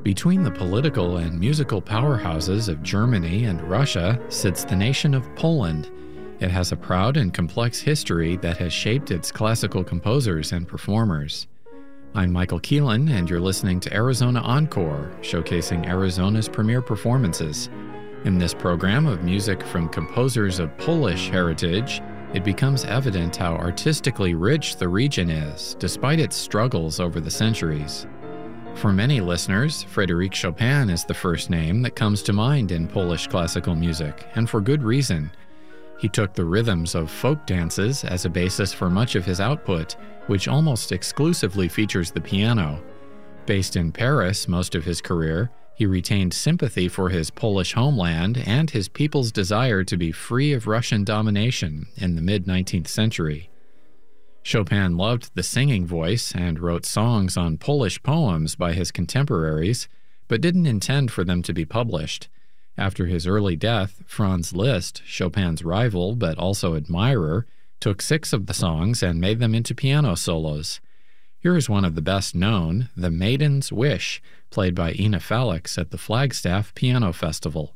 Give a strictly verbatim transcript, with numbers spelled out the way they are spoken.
Between the political and musical powerhouses of Germany and Russia sits the nation of Poland. It has a proud and complex history that has shaped its classical composers and performers. I'm Michael Keelan, and you're listening to Arizona Encore, showcasing Arizona's premier performances. In this program of music from composers of Polish heritage, it becomes evident how artistically rich the region is, despite its struggles over the centuries. For many listeners, Frédéric Chopin is the first name that comes to mind in Polish classical music, and for good reason. He took the rhythms of folk dances as a basis for much of his output, which almost exclusively features the piano. Based in Paris most of his career, he retained sympathy for his Polish homeland and his people's desire to be free of Russian domination in the mid-nineteenth century. Chopin loved the singing voice and wrote songs on Polish poems by his contemporaries, but didn't intend for them to be published. After his early death, Franz Liszt, Chopin's rival but also admirer, took six of the songs and made them into piano solos. Here is one of the best known, The Maiden's Wish, played by Ina Felix at the Flagstaff Piano Festival.